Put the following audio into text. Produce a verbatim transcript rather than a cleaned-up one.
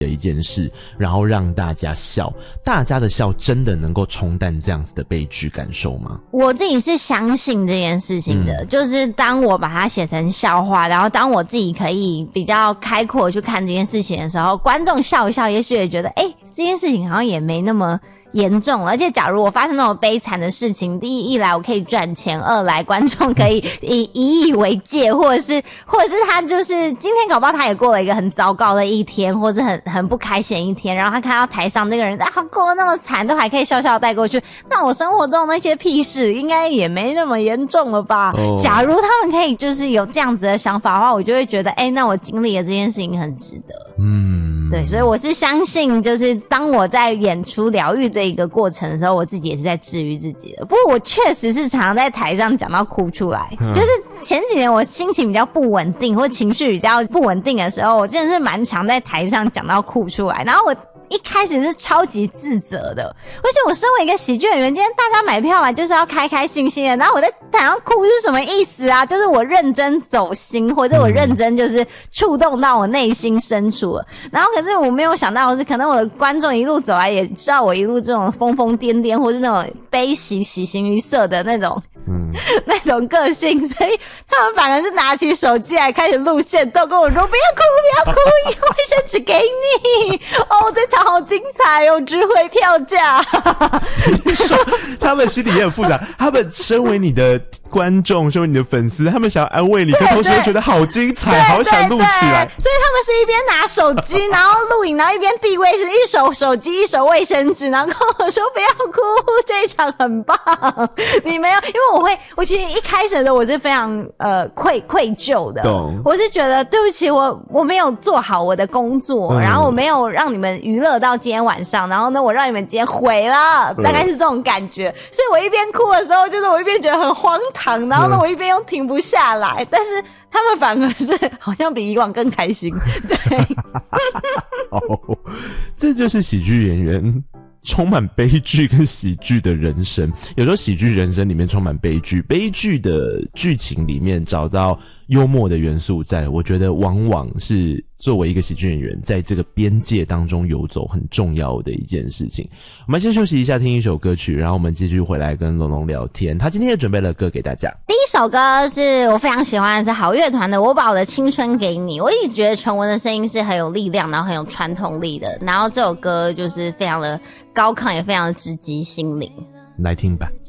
的一件事，然后让大家笑，大家的笑真的能够冲淡这样子的悲剧感受吗？ 我自己是相信这件事情的、嗯、就是当我把它写成笑话，然后当我自己可以比较开阔去看这件事情的时候，观众笑一笑也许也觉得诶、欸、这件事情好像也没那么严重了，而且假如我发生那种悲惨的事情，第一一来我可以赚钱，二来观众可以以以以为戒，或者是或者是他就是今天搞不好他也过了一个很糟糕的一天，或者很很不开心的一天，然后他看到台上那个人啊过得那么惨都还可以笑笑带过去，那我生活中那些屁事应该也没那么严重了吧、oh. 假如他们可以就是有这样子的想法的话，我就会觉得诶、欸、那我经历了这件事情很值得。嗯，对，所以我是相信就是当我在演出疗愈这一个过程的时候，我自己也是在治愈自己的。不过我确实是常常在台上讲到哭出来、嗯、就是前几年我心情比较不稳定或情绪比较不稳定的时候，我真的是蛮常在台上讲到哭出来，然后我一开始是超级自责的，而且我身为一个喜剧演员，今天大家买票来就是要开开心心的，然后我在台上哭是什么意思啊？就是我认真走心，或者我认真就是触动到我内心深处了。然后可是我没有想到的是，可能我的观众一路走来也知道我一路这种疯疯癫癫，或是那种悲喜喜形于色的那种嗯，那种个性，所以他们反而是拿起手机来开始录线动，跟我说不要哭不要哭，卫生纸给你哦，这场好精彩哦，值回票价。 你说他们心里也很复杂，他们身为你的观众，身为你的粉丝，他们想要安慰你，但同时又觉得好精彩，好想录起来， 所以他们是一边拿手机然后录影，然后一边递卫生，一手手机一手卫生纸，然后跟我说不要哭，这一场很棒。你没有，因为我会我其实一开始的时候我是非常呃愧愧疚的，我是觉得对不起，我我没有做好我的工作、嗯、然后我没有让你们娱乐到今天晚上，然后呢我让你们今天毁了、嗯、大概是这种感觉，所以我一边哭的时候就是我一边觉得很荒唐，然后呢我一边又停不下来，但是他们反而是好像比以往更开心。对哦，这就是喜剧演员充满悲剧跟喜剧的人生。有时候喜剧人生里面充满悲剧，悲剧的剧情里面找到幽默的元素在，我觉得往往是作为一个喜剧演员在这个边界当中游走很重要的一件事情。我们先休息一下，听一首歌曲，然后我们继续回来跟龙龙聊天。他今天也准备了歌给大家。 第一首歌是我非常喜欢的，是好乐团的《我把我的青春给你》。我一直觉得纯文的声音是很有力量，然后很有穿透力的，然后这首歌就是非常的高亢，也非常的直击心灵。 来听吧。